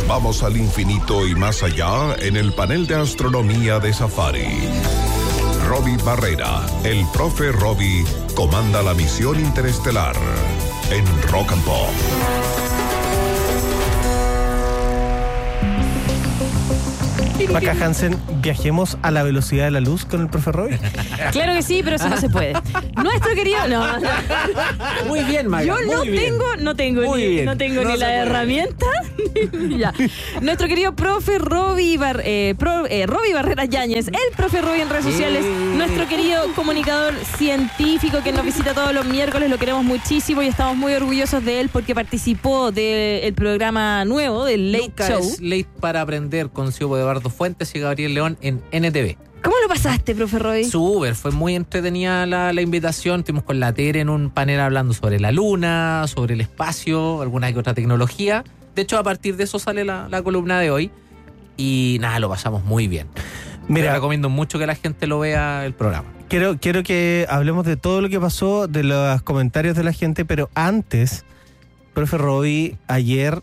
Vamos al infinito y más allá en el panel de astronomía de Safari. Robbie Barrera, el profe Robbie, comanda la misión interestelar en Rock and Pop. Maca Hansen, ¿viajemos a la velocidad de la luz con el profe Robbie? Claro que sí, pero eso no se puede. Nuestro querido... No. Muy bien, Maga. Yo no tengo ni la herramienta. Ya. Nuestro querido profe Robbie Barrera Yáñez, el profe Robbie en redes sociales, nuestro querido comunicador científico que nos visita todos los miércoles, lo queremos muchísimo y estamos muy orgullosos de él porque participó del programa nuevo, del Late Nunca Show. Es Late para aprender con Ciubo de Eduardo Fuentes y Gabriel León en NTV. ¿Cómo lo pasaste, profe Robbie? Súper, fue muy entretenida la invitación. Estuvimos con la Tere en un panel hablando sobre la luna, sobre el espacio, alguna que otra tecnología. De hecho, a partir de eso sale la columna de hoy. Y nada, lo pasamos muy bien. Mira, recomiendo mucho que la gente lo vea el programa. Quiero que hablemos de todo lo que pasó, de los comentarios de la gente, pero antes, profe Robbie, ayer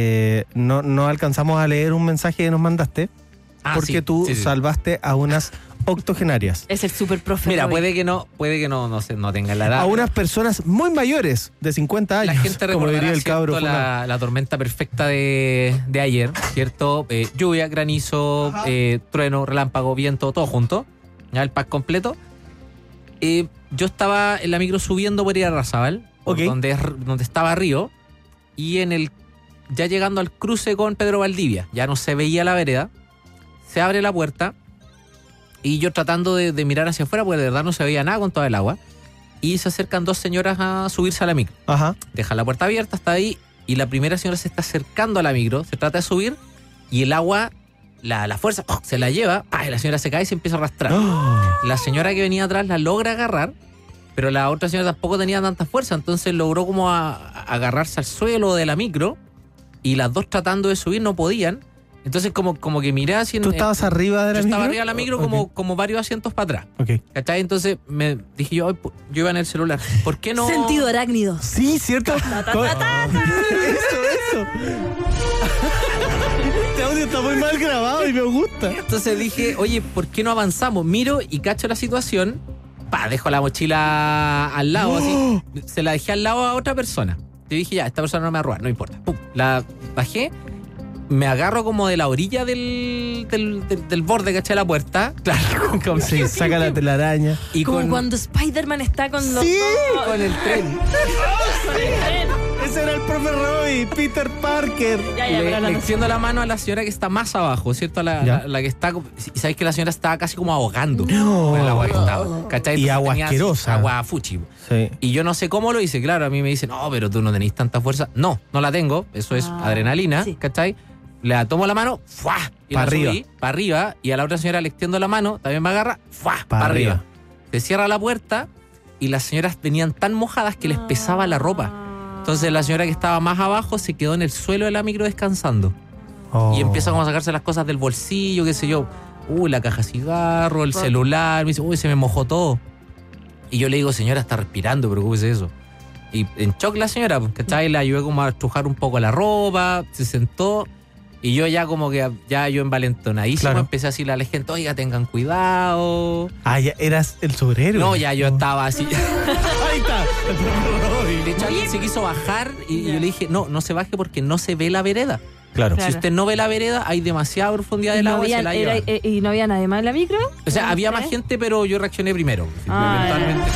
no alcanzamos a leer un mensaje que nos mandaste. Porque sí, tú salvaste a unas octogenarias. Es el super profe. Mira, puede que no tengan la edad. A unas personas muy mayores, de 50 años. La gente recordará, el cabro, la tormenta perfecta de ayer, ¿cierto? Lluvia, granizo, trueno, relámpago, viento, todo junto. ¿Ya? El pack completo. Yo estaba en la micro subiendo por ir a Razabal, donde estaba Río, y ya llegando al cruce con Pedro Valdivia, ya no se veía la vereda. Se abre la puerta y yo tratando de mirar hacia afuera porque de verdad no se veía nada con todo el agua, y se acercan dos señoras a subirse a la micro. Ajá. Dejan la puerta abierta hasta ahí y la primera señora se está acercando a la micro, se trata de subir y el agua, la fuerza se la lleva, y la señora se cae y se empieza a arrastrar. La señora que venía atrás la logra agarrar, pero la otra señora tampoco tenía tanta fuerza, entonces logró como agarrarse al suelo de la micro y las dos tratando de subir no podían. Entonces como que miré así... ¿Tú estabas arriba de la micro? Yo estaba arriba de la micro como varios asientos para atrás. ¿Cachai? Entonces me dije yo iba en el celular. ¿Por qué no...? Sentido arácnido. Sí, ¿cierto? Eso. Este audio está muy mal grabado y me gusta. Entonces dije, oye, ¿por qué no avanzamos? Miro y cacho la situación. Dejo la mochila al lado, así. Se la dejé al lado a otra persona. Yo dije, ya, esta persona no me va a robar, no importa. Pum, la bajé. Me agarro como de la orilla del borde, ¿cachai? De la puerta. Claro, como sí, saca la telaraña. Y como cuando Spider-Man está con los... Sí, con el tren. Ese era el profe Robbie, Peter Parker. Le extiendo la mano a la señora que está más abajo, ¿cierto? La que está... Y sabéis que la señora estaba casi como ahogando. No. Con el agua que estaba. ¿Cachai? Y agua asquerosa. Agua fuchi. Sí. Y yo no sé cómo lo hice. Claro, a mí me dicen, no, pero tú no tenés tanta fuerza. No la tengo. Eso es adrenalina, sí. ¿Cachai? Le tomo la mano, ¡fua! Y para arriba. Subí, para arriba. Y a la otra señora le extiendo la mano, también me agarra, ¡fua! Para arriba. Se cierra la puerta y las señoras venían tan mojadas que les pesaba la ropa. Entonces la señora que estaba más abajo se quedó en el suelo de la micro descansando. Y empieza como a sacarse las cosas del bolsillo, qué sé yo. La caja de cigarro, el celular. Me dice, se me mojó todo. Y yo le digo, señora, está respirando, preocúpese de eso. Y en shock la señora, ¿cachai? Le ayudé como a estrujar un poco la ropa, se sentó. Y yo ya como que, yo envalentonadísimo, empecé a decirle a la gente, oiga, tengan cuidado. Ya eras el superhéroe. No, ya yo estaba así. Ahí está. De hecho, alguien se quiso bajar y yo le dije, no se baje porque no se ve la vereda. Claro. Si usted no ve la vereda, hay demasiada profundidad del agua y se la lleva. ¿Y no había nadie más en la micro? O sea, había más gente, pero yo reaccioné primero. Eventualmente.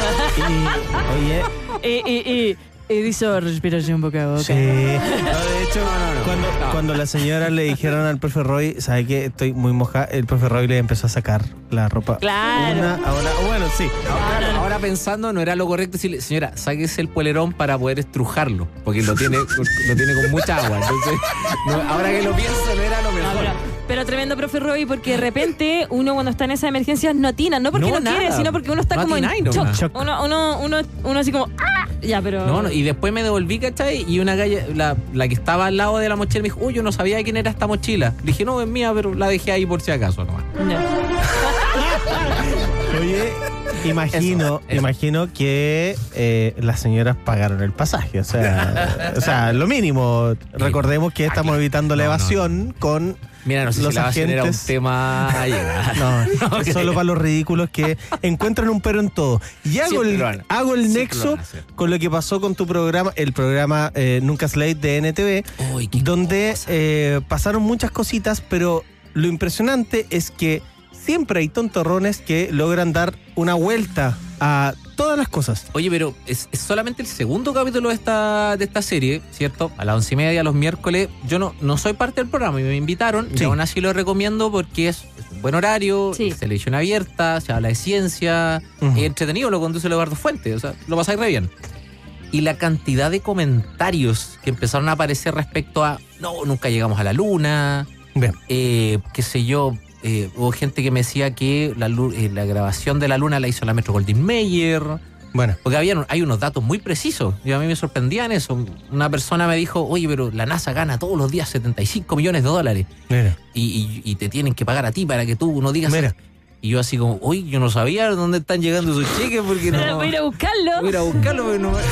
Hizo respiración boca a boca. Sí. De hecho, cuando la señora le dijeron al profe Roy, ¿sabe qué? Estoy muy mojada. El profe Roy le empezó a sacar la ropa. Claro. Bueno, sí. Ahora pensando, no era lo correcto decirle, señora, sáquese el polerón para poder estrujarlo, porque lo tiene con mucha agua. Entonces, ahora que lo pienso, no era lo mejor. Pero tremendo, profe Roy, porque de repente uno cuando está en esas emergencias no atina, no porque no quiere, sino porque uno está como en shock. Uno así como, ya, pero... Y después me devolví, ¿cachai? Y una calle, la que estaba al lado de la mochila me dijo, yo no sabía de quién era esta mochila. Le dije, no, es mía, pero la dejé ahí por si acaso nomás. Oye, imagino que las señoras pagaron el pasaje, o sea, lo mínimo. Recordemos que estamos evitando la evasión con Mira, no sé los si la evasión era un agentes. tema ayer. No, es solo para los ridículos que encuentran un pero en todo. Y hago Siempre lo van a- el siempre nexo lo van a hacer. con lo que pasó con tu programa, el programa Nunca Slate de NTV, Uy, qué donde cosa. pasaron muchas cositas, pero lo impresionante es que siempre hay tontorrones que logran dar una vuelta a todas las cosas. Oye, pero es solamente el segundo capítulo de esta serie, ¿cierto? A las 11:30 los miércoles. Yo no soy parte del programa y me invitaron. Sí. Y aún así lo recomiendo porque es un buen horario, Sí. es televisión abierta, se habla de ciencia, Ujú. es entretenido, lo conduce Eduardo Fuentes, o sea, lo pasáis re bien. Y la cantidad de comentarios que empezaron a aparecer respecto a, no, nunca llegamos a la luna, Bien. qué sé yo, hubo gente que me decía que la grabación de la luna la hizo la Metro Goldwyn Mayer. Bueno, Porque hay unos datos muy precisos y a mí me sorprendían eso. Una persona me dijo, oye, pero la NASA gana todos los días $75 millones mira. y te tienen que pagar a ti para que tú no digas Mira. eso. Y yo así como, uy, yo no sabía dónde están llegando esos cheques porque no... Voy a ir a buscarlo. Voy a ir a buscarlo porque no...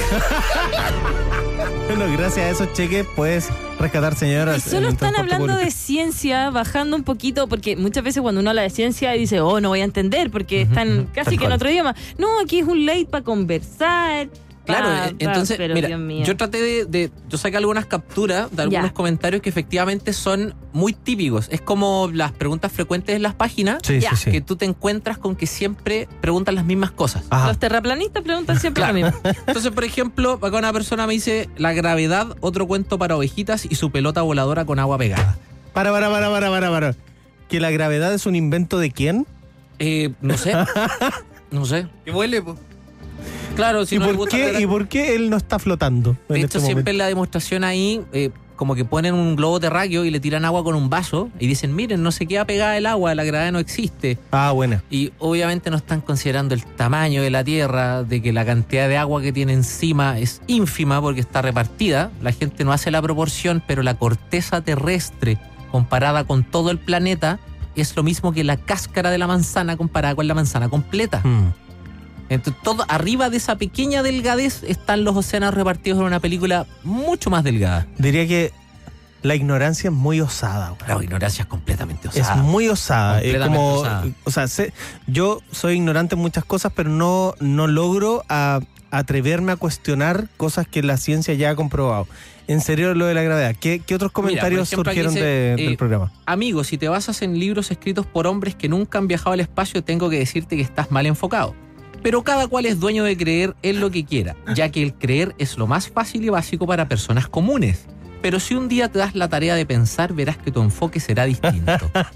Bueno, gracias a esos cheques puedes rescatar señoras. Y solo en el están transporte hablando público. de ciencia, bajando un poquito, porque muchas veces cuando uno habla de ciencia dice, oh, no voy a entender, porque están casi tal que en cual. otro idioma. No, aquí es un late para conversar. Claro, entonces, pero mira, Dios mío. yo traté yo saqué algunas capturas de algunos Ya. comentarios que efectivamente son muy típicos. Es como las preguntas frecuentes en las páginas, Sí, Ya. sí, sí. que tú te encuentras con que siempre preguntan las mismas cosas. Ajá. Los terraplanistas preguntan siempre lo mismo. Entonces, por ejemplo, acá una persona me dice, la gravedad, otro cuento para ovejitas y su pelota voladora con agua pegada. Para. ¿Que la gravedad es un invento de quién? No sé. No sé. Que vuele, pues. Claro, si ¿Y, no le por gusta qué, la- ¿Y por qué él no está flotando en De este hecho, siempre momento? en la demostración ahí, como que ponen un globo terráqueo y le tiran agua con un vaso y dicen, miren, no se queda pegada el agua, la gravedad no existe. Ah, buena. Y obviamente no están considerando el tamaño de la Tierra, de que la cantidad de agua que tiene encima es ínfima porque está repartida. La gente no hace la proporción, pero la corteza terrestre comparada con todo el planeta es lo mismo que la cáscara de la manzana comparada con la manzana completa. Mm. Entonces, todo arriba de esa pequeña delgadez están los océanos repartidos en una película mucho más delgada. Diría que la ignorancia es muy osada. güey. La ignorancia es completamente Es osada. muy osada. Es Completamente como, osada. o sea, yo soy ignorante en muchas cosas, pero no logro atreverme a cuestionar cosas que la ciencia ya ha comprobado. En serio, lo de la gravedad. ¿Qué otros comentarios ejemplo, aquí surgieron dice, del programa? Amigo, si te basas en libros escritos por hombres que nunca han viajado al espacio, tengo que decirte que estás mal enfocado. Pero cada cual es dueño de creer en lo que quiera, ya que el creer es lo más fácil y básico para personas comunes. Pero si un día te das la tarea de pensar, verás que tu enfoque será distinto.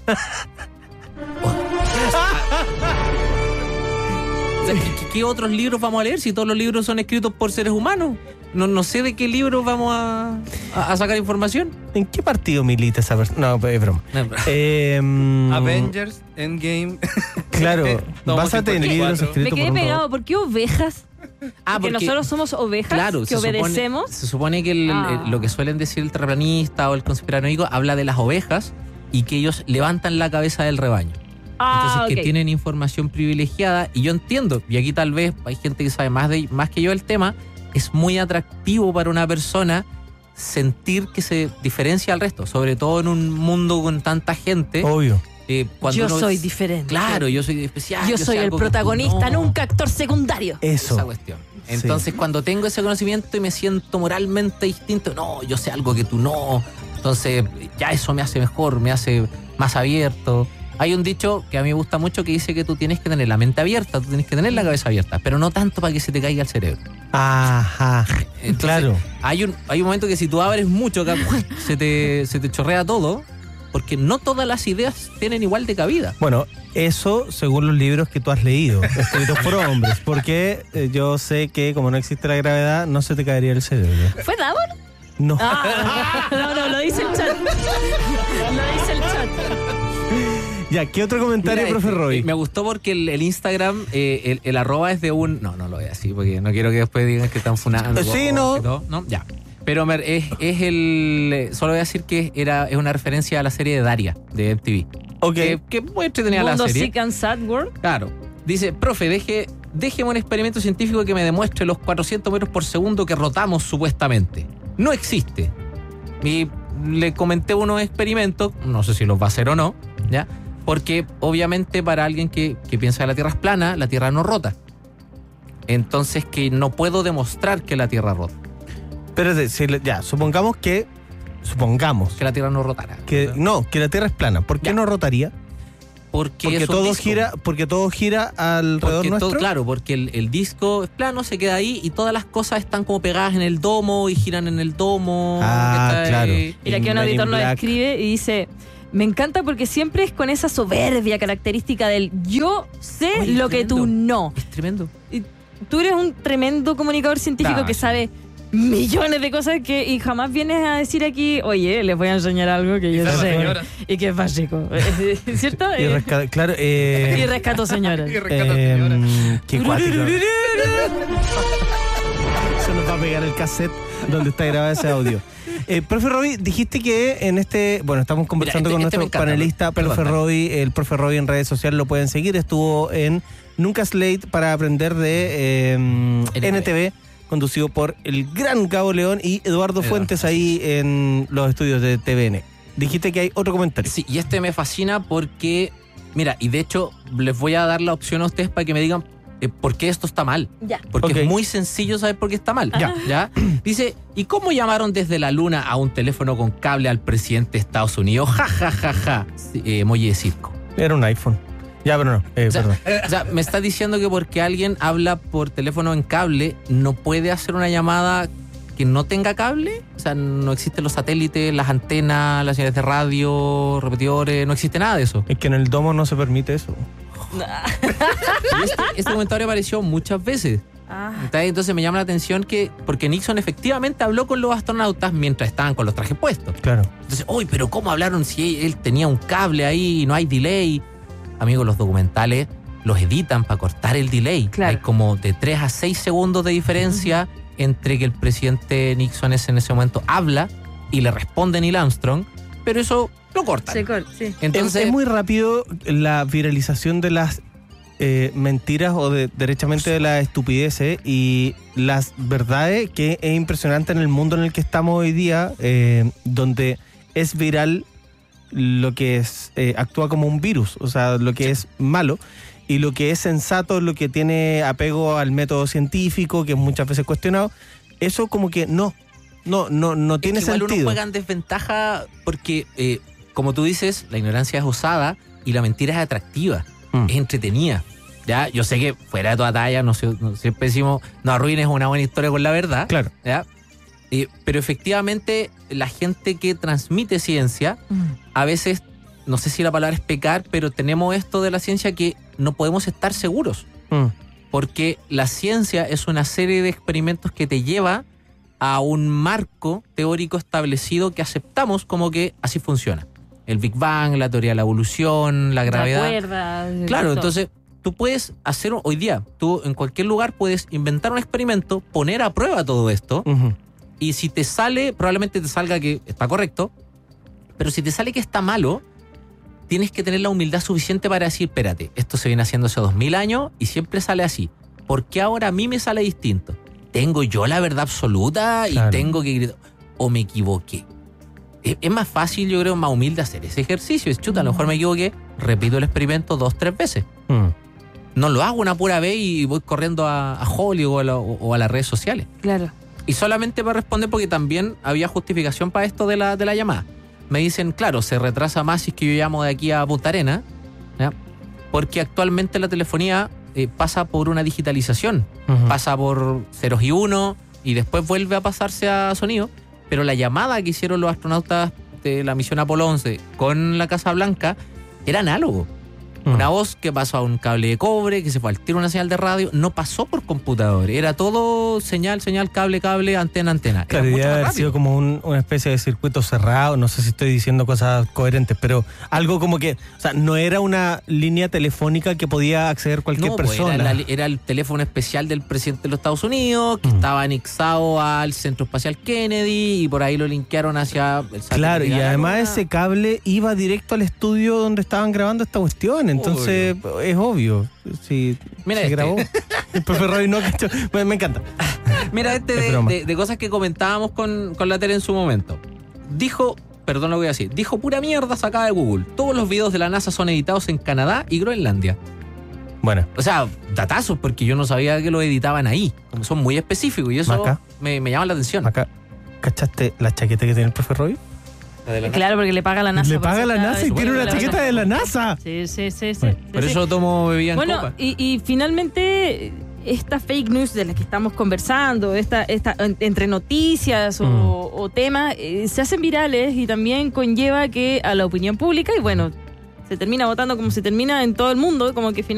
O sea, ¿qué otros libros vamos a leer si todos los libros son escritos por seres humanos? No sé de qué libro vamos a sacar información. ¿En qué partido milita esa persona? No, es broma. Avengers, Endgame. Claro, Tomo básate en 54. libros Me escritos quedé por un pegado. robot. ¿Por qué ovejas? Ah, Porque nosotros somos ovejas claro, que obedecemos. Se supone que Ah. lo que suelen decir el terraplanista o el conspiranoico habla de las ovejas y que ellos levantan la cabeza del rebaño. Entonces Ah, que ok. tienen información privilegiada y yo entiendo, y aquí tal vez hay gente que sabe más que yo del tema, es muy atractivo para una persona sentir que se diferencia al resto, sobre todo en un mundo con tanta gente. Obvio. Cuando Yo uno soy es- diferente. Claro, yo soy especial. Yo sé soy el algo que tú protagonista, no. nunca actor secundario. Eso. Esa cuestión. Entonces, cuando tengo ese conocimiento y me siento moralmente distinto, no, yo sé algo que tú no. Entonces, ya eso me hace mejor, me hace más abierto. Hay un dicho que a mí me gusta mucho que dice que tú tienes que tener la mente abierta, tú tienes que tener la cabeza abierta, pero no tanto para que se te caiga el cerebro. Ajá. Entonces, Claro. Hay un momento que si tú abres mucho, acá, se te chorrea todo, porque no todas las ideas tienen igual de cabida. Bueno, eso según los libros que tú has leído, escritos por hombres, porque yo sé que como no existe la gravedad, no se te caería el cerebro. ¿Fue Davor? No. Ah, no, lo dice el chat. Lo dice el chat. Ya, ¿qué otro comentario, Mira, profe Roy? me gustó porque el Instagram, el arroba es de un... No lo voy a decir porque no quiero que después digan que están funando. Sí, no. y todo. No, ya. Pero es el... Solo voy a decir que es una referencia a la serie de Daria, de MTV. Ok. Que muy entretenida la Mundo serie. Sick and Sad World. Claro. Dice, profe, déjeme un experimento científico que me demuestre los 400 metros por segundo que rotamos supuestamente. No existe. Y le comenté unos experimentos, no sé si los va a hacer o no, ¿ya? Porque obviamente para alguien que piensa que la Tierra es plana, la Tierra no rota. Entonces que no puedo demostrar que la Tierra rota. Pero ya, supongamos que la Tierra no rotara. Que la Tierra es plana. ¿Por qué no rotaría? Porque todo gira alrededor nuestro. Claro, porque el disco es plano, se queda ahí y todas las cosas están como pegadas en el domo y giran en el domo. Claro. Mira, que un auditor nos escribe y dice: me encanta porque siempre es con esa soberbia característica del yo sé lo que tú no. Es tremendo. Y tú eres un tremendo comunicador científico que sabe millones de cosas y jamás vienes a decir aquí, oye, les voy a enseñar algo que yo sé y que es básico. ¿Cierto? Y rescato señoras. Qué cuático. Se nos va a pegar el cassette donde está grabado ese audio. Profe Roby, dijiste que en estamos conversando con nuestro panelista, profe Roby. El profe Roby en redes sociales lo pueden seguir. Estuvo en Nunca Slate para aprender de NTV, conducido por el gran Gabo León y Eduardo Fuentes ahí en los estudios de TVN. Dijiste que hay otro comentario. Sí, y me fascina porque, mira, y de hecho les voy a dar la opción a ustedes para que me digan por qué esto está mal. Ya. Porque es muy sencillo saber por qué está mal. ¿Ya? Dice, ¿y cómo llamaron desde la luna a un teléfono con cable al presidente de Estados Unidos? Ja, ja, ja, ja. Emoji de circo. Era un iPhone. Ya, pero no, perdón. O sea, me está diciendo que porque alguien habla por teléfono en cable, no puede hacer una llamada que no tenga cable. O sea, no existen los satélites, las antenas, las señales de radio, repetidores, no existe nada de eso. Es que en el domo no se permite eso. Y este comentario apareció muchas veces. Entonces me llama la atención porque Nixon efectivamente habló con los astronautas mientras estaban con los trajes puestos. Claro. Entonces, pero ¿cómo hablaron si él tenía un cable ahí y no hay delay? Amigos, los documentales los editan para cortar el delay. Claro. Hay como de 3 a 6 segundos de diferencia entre que el presidente Nixon en ese momento habla y le responde Neil Armstrong, pero eso lo cortan. Sí. Entonces, es muy rápido la viralización de las mentiras o derechamente de las estupideces y las verdades, que es impresionante en el mundo en el que estamos hoy día, donde es viral lo que es actúa como un virus, o sea, lo que es malo, y lo que es sensato, lo que tiene apego al método científico, que es muchas veces cuestionado, eso como que no tiene igual sentido. Uno juega en desventaja porque, como tú dices, la ignorancia es osada y la mentira es atractiva, es entretenida. ¿Ya? Yo sé que fuera de toda talla, no siempre decimos, no arruines una buena historia con la verdad. Claro. ¿Ya? Pero efectivamente la gente que transmite ciencia, a veces, no sé si la palabra es pecar, pero tenemos esto de la ciencia que no podemos estar seguros. Porque la ciencia es una serie de experimentos que te lleva a un marco teórico establecido que aceptamos como que así funciona. El Big Bang, la teoría de la evolución, la gravedad. La cuerda. Claro, entonces tú puedes hacer, hoy día, tú en cualquier lugar puedes inventar un experimento, poner a prueba todo esto, y si te sale, probablemente te salga que está correcto, pero si te sale que está malo, tienes que tener la humildad suficiente para decir, espérate, esto se viene haciendo hace 2000 años y siempre sale así. ¿Por qué ahora a mí me sale distinto? ¿Tengo yo la verdad absoluta y tengo que... o me equivoqué? Es más fácil, yo creo, más humilde hacer ese ejercicio. Es chuta, a lo mejor me equivoqué, repito el experimento 2-3 veces. No lo hago una pura vez y voy corriendo a Hollywood o a las redes sociales. Claro. Y solamente para responder, porque también había justificación para esto de la llamada. Me dicen, claro, se retrasa más si es que yo llamo de aquí a Punta Arenas, ¿ya? Porque actualmente la telefonía pasa por una digitalización. Pasa por ceros y unos y después vuelve a pasarse a sonido. Pero la llamada que hicieron los astronautas de la misión Apolo 11 con la Casa Blanca era análogo. Una voz que pasó a un cable de cobre, que se fue al tiro una señal de radio, no pasó por computador. Era todo señal, cable, antena. Claro, debe haber sido como una especie de circuito cerrado. No sé si estoy diciendo cosas coherentes, pero algo como que, o sea, no era una línea telefónica que podía acceder cualquier persona. Era el teléfono especial del presidente de los Estados Unidos, que estaba anexado al Centro Espacial Kennedy, y por ahí lo linkearon hacia el satélite. Claro, y además ese cable iba directo al estudio donde estaban grabando esta cuestión. Entonces, es obvio. Si Mira se grabó. El profe Robbie no cachó. Bueno, me encanta. Mira, Es broma. de cosas que comentábamos con la tele en su momento. Dijo, perdón lo voy a decir, dijo pura mierda sacada de Google. Todos los videos de la NASA son editados en Canadá y Groenlandia. Bueno, O sea, datazos, porque yo no sabía que lo editaban ahí. Como son muy específicos y eso Maca. me llama la atención. acá, ¿cachaste la chaqueta que tiene el profe Robbie? Claro, porque le paga la NASA. Le por paga eso la está NASA y tiene una chaqueta de la NASA. Sí. Bueno, Por Sí. eso tomo bebida en Bueno, copa. y finalmente, esta fake news de la que estamos conversando, esta entre noticias o temas, se hacen virales y también conlleva que a la opinión pública, y bueno, se termina votando como se termina en todo el mundo, como que